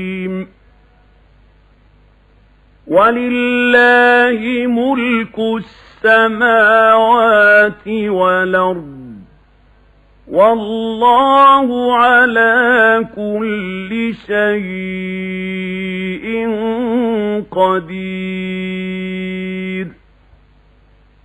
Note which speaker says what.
Speaker 1: ولله ملك السماوات والأرض والله على كل شيء قدير.